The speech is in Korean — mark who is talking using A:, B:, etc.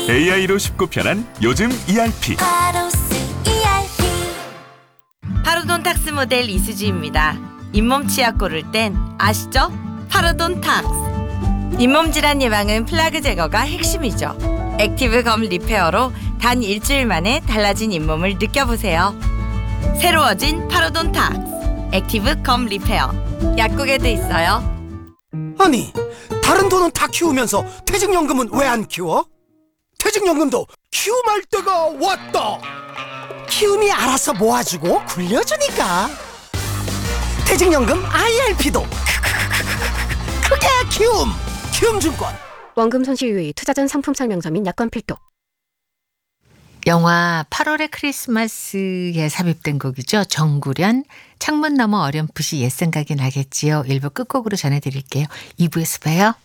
A: AI로 쉽고 편한 요즘 ERP.
B: 파로돈탁스 모델 이수지입니다. 잇몸 치약 고를 땐 아시죠? 파로돈탁스. 잇몸 질환 예방은 플라그 제거가 핵심이죠. 액티브 검 리페어로 단 일주일 만에 달라진 잇몸을 느껴보세요. 새로워진 파로돈탁스 액티브 검 리페어. 약국에도 있어요.
C: 아니, 다른 돈은 다 키우면서 퇴직연금은 왜 안 키워? 퇴직연금도 키움할 때가 왔다. 키움이 알아서 모아주고 굴려주니까. 퇴직연금 IRP도 그게 키움. 키움증권.
D: 원금 손실 유의, 투자 전 상품 설명서 및 약관 필독.
E: 영화 8월의 크리스마스에 삽입된 곡이죠. 정구련, 창문 너머 어렴풋이 옛 생각이 나겠지요. 1부 끝곡으로 전해드릴게요. 2부에서 봬요.